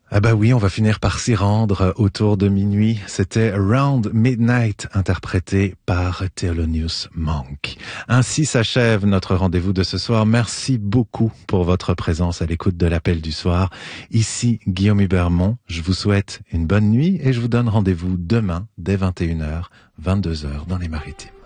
Ah bah oui, on va finir par s'y rendre autour de minuit. C'était Around Midnight, interprété par Thelonious Monk. Ainsi s'achève notre rendez-vous de ce soir. Merci beaucoup pour votre présence à l'écoute de l'appel du soir. Ici Guillaume Hubermont. Je vous souhaite une bonne nuit et je vous donne rendez-vous demain dès 21h, 22h dans les Maritimes.